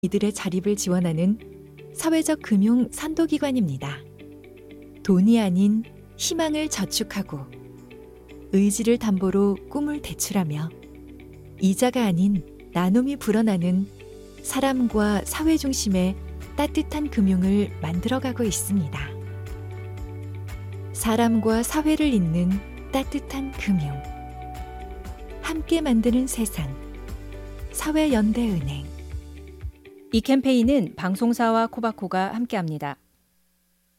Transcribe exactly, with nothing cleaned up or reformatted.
이들의 자립을 지원하는 사회적 금융 선도기관입니다. 돈이 아닌 희망을 저축하고 의지를 담보로 꿈을 대출하며 이자가 아닌 나눔이 불어나는 사람과 사회 중심의 따뜻한 금융을 만들어가고 있습니다. 사람과 사회를 잇는 따뜻한 금융. 함께 만드는 세상. 사회연대은행. 이 캠페인은 방송사와 코바코가 함께합니다.